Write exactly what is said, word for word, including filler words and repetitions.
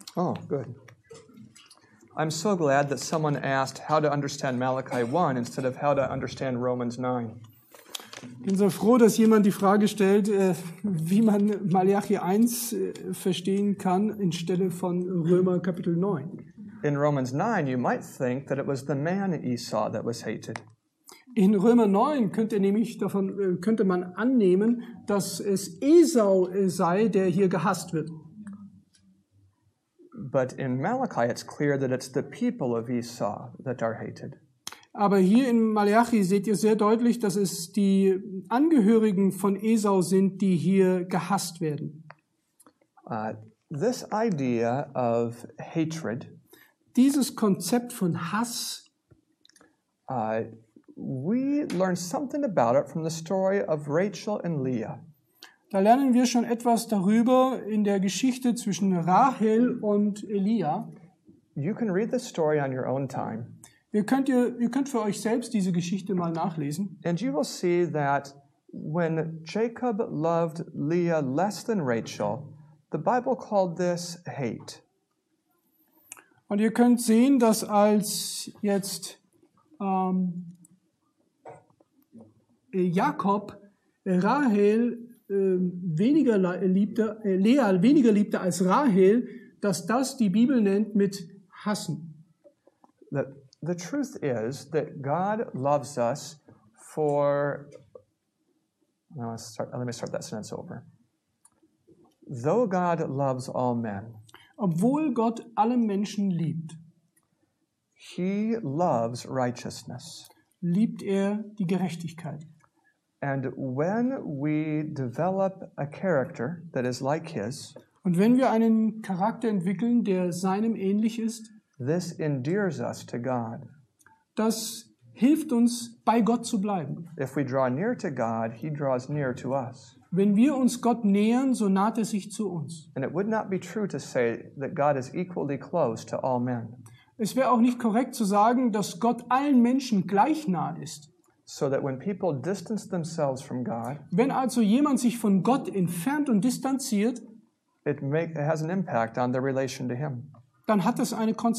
Oh, good. I'm so glad that someone asked how to understand Malachi one instead of how to understand Romans nine. Ich bin so froh, dass jemand die Frage stellt, äh, wie man Malachi eins äh, verstehen kann, anstelle von Römer Kapitel neun. In Romans nine, you might think that it was the man Esau that was hated. In Römer neun könnte, nämlich davon, äh, könnte man annehmen, dass es Esau äh, sei, der hier gehasst wird. But in Malachi, it's clear that it's the people of Esau that are hated. Aber hier in Malachi seht ihr sehr deutlich, dass es die Angehörigen von Esau sind, die hier gehasst werden. Uh, this idea of hatred, Dieses Konzept von Hass, uh, we learn something about it from the story of Rachel and Leah. da lernen wir schon etwas darüber in der Geschichte zwischen Rahel und Elia. You can read the story on your own time, Ihr könnt, ihr, ihr könnt für euch selbst diese Geschichte mal nachlesen. and you will see that when Jacob loved Leah less than Rachel, the Bible called this hate. Und ihr könnt sehen, dass als jetzt ähm, Jakob Rahel äh, weniger liebte, äh, Lea weniger liebte als Rahel, dass das die Bibel nennt mit Hassen. The, the truth is that God loves us for, no, let's start, let me start that sentence over. Though God loves all men, Obwohl Gott alle Menschen liebt, He loves righteousness. liebt er die Gerechtigkeit. And when we develop a character that is like His, Und wenn wir einen Charakter entwickeln, der seinem ähnlich ist, this endears us to God. das hilft uns, bei Gott zu bleiben. If we draw near to God, He draws near to us. Wenn wir uns Gott nähern, so naht er sich zu uns. And it would not be true to say that God is equally close to all men, Es wäre auch nicht korrekt zu sagen, dass Gott allen Menschen gleich nah ist. so that when people distance themselves from God, Wenn also jemand sich von Gott entfernt und distanziert, it, make, it has an impact on their relation to Him. dann hat das eine Konsequenz.